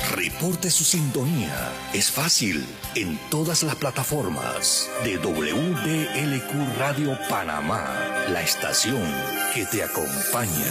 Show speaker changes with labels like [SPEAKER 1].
[SPEAKER 1] Reporte su sintonía. Es fácil. En todas las plataformas de WDLQ Radio Panamá, la estación que te acompaña.